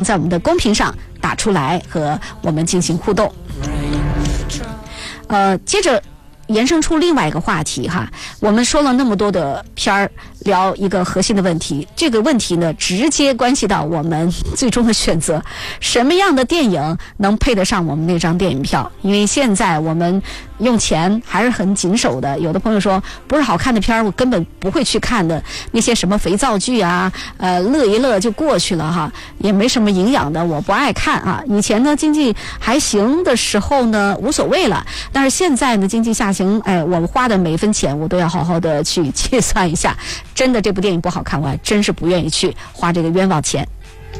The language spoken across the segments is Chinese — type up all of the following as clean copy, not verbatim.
在我们的公屏上打出来和我们进行互动。接着延伸出另外一个话题哈，我们说了那么多的片儿，聊一个核心的问题，这个问题呢直接关系到我们最终的选择，什么样的电影能配得上我们那张电影票？因为现在我们用钱还是很谨守的，有的朋友说不是好看的片儿我根本不会去看的，那些什么肥皂剧啊，乐一乐就过去了哈，也没什么营养的我不爱看啊。以前呢经济还行的时候呢无所谓了，但是现在呢经济下行，我花的每一分钱我都要好好的去计算一下，真的这部电影不好看我还真是不愿意去花这个冤枉钱。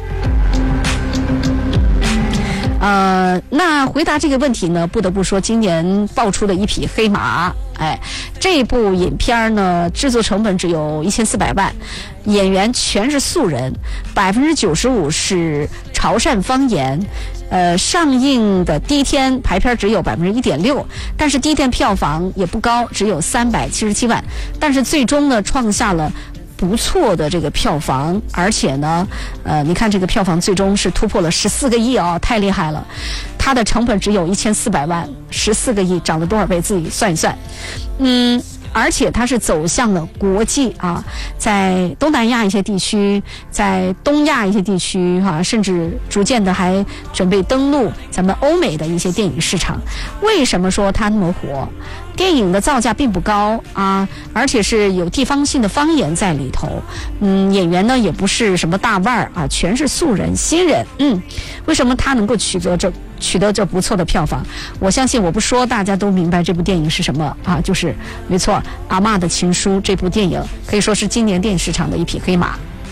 那回答这个问题呢，不得不说今年爆出的一匹黑马。这部影片呢，制作成本只有1400万，演员全是素人，95%是潮汕方言。上映的第一天排片只有1.6%，但是第一天票房也不高，只有377万，但是最终呢创下了不错的这个票房，而且呢你看这个票房最终是突破了14个亿哦，太厉害了。它的成本只有1400万，14个亿涨了多少倍自己算一算。而且它是走向了国际啊，在东南亚一些地区，在东亚一些地区甚至逐渐的还准备登陆咱们欧美的一些电影市场。为什么说它那么火？电影的造价并不高啊，而且是有地方性的方言在里头。演员呢也不是什么大腕啊，全是素人新人。为什么他能够取得这不错的票房？我相信我不说大家都明白这部电影是什么啊，就是没错，《阿嬷的情书》这部电影可以说是今年电影市场的一匹黑马。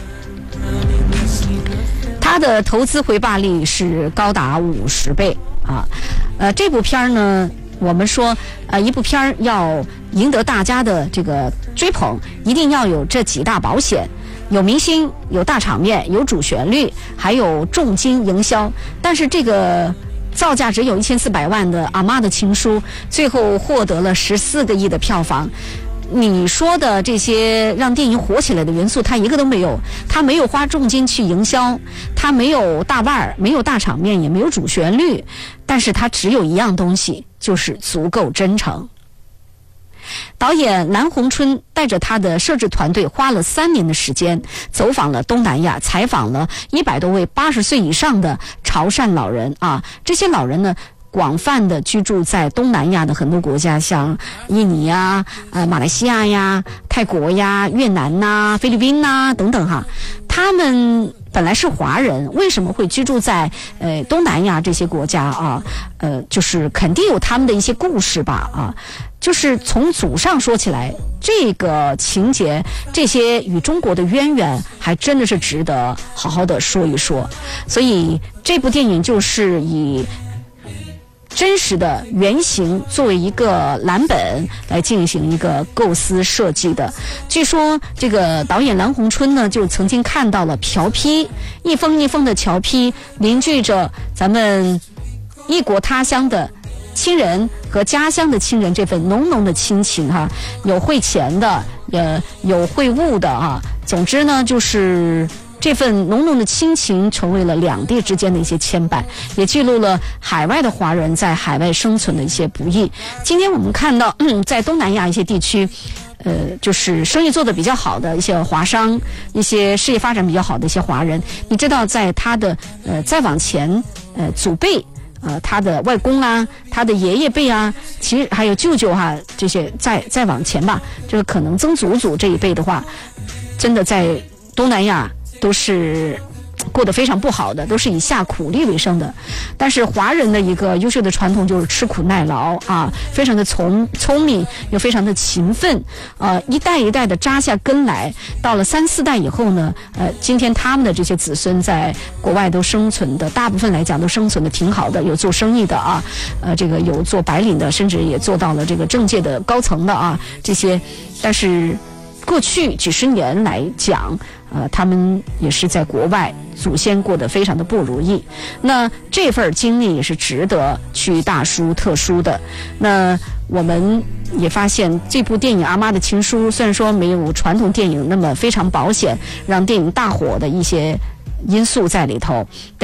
它的投资回报率是高达50倍啊。这部片呢，我们说一部片要赢得大家的这个追捧，一定要有这几大保险。有明星，有大场面，有主旋律，还有重金营销。但是这个造价只有1400万的《阿嬷的情书》最后获得了14个亿的票房。你说的这些让电影火起来的元素它一个都没有，它没有花重金去营销，它没有大腕，没有大场面，也没有主旋律，但是它只有一样东西，就是足够真诚。导演蓝宏春带着他的摄制团队花了3年的时间，走访了东南亚，采访了100多位80岁以上的潮汕老人啊。这些老人呢广泛的居住在东南亚的很多国家，像印尼呀、马来西亚呀、泰国呀、越南呐、菲律宾呐等等哈。他们本来是华人，为什么会居住在东南亚这些国家啊？就是肯定有他们的一些故事吧啊。就是从祖上说起来，这个情节，这些与中国的渊源，还真的是值得好好的说一说。所以这部电影就是以真实的原型作为一个蓝本来进行一个构思设计的。据说这个导演蓝宏春呢，就曾经看到了侨批，一封一封的侨批凝聚着咱们异国他乡的亲人和家乡的亲人这份浓浓的亲情哈，有汇钱的，有汇物的啊。总之呢，就是这份浓浓的亲情成为了两地之间的一些牵绊，也记录了海外的华人在海外生存的一些不易。今天我们看到，在东南亚一些地区，就是生意做得比较好的一些华商，一些事业发展比较好的一些华人，你知道，在他的再往前，祖辈。他的外公啊，他的爷爷辈啊，其实还有舅舅哈，这些再往前吧，就是可能曾祖祖这一辈的话，真的在东南亚都是过得非常不好的，都是以下苦力为生的。但是华人的一个优秀的传统就是吃苦耐劳啊，非常的聪明，又非常的勤奋，一代一代的扎下根来。到了3、4代以后呢，今天他们的这些子孙在国外都生存的，大部分来讲都生存的挺好的，有做生意的啊，这个有做白领的，甚至也做到了这个政界的高层的啊，这些。但是过去几十年来讲，他们也是在国外，祖先过得非常的不如意。那这份经历也是值得去大书特书的。那我们也发现，这部电影《阿嬷的情书》虽然说没有传统电影那么非常保险，让电影大火的一些因素在里头。